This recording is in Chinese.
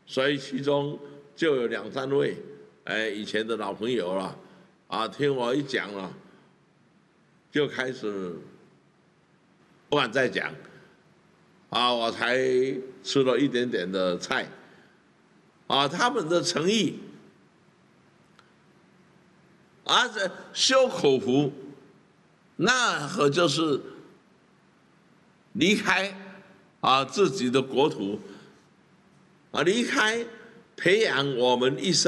所以其中就有2、3位，以前的老朋友了，听我一讲了，就开始不敢再讲，我才吃了一点点的菜，他们的诚意，这修口福，那可就是离开自己的国土，离开培养我们一生。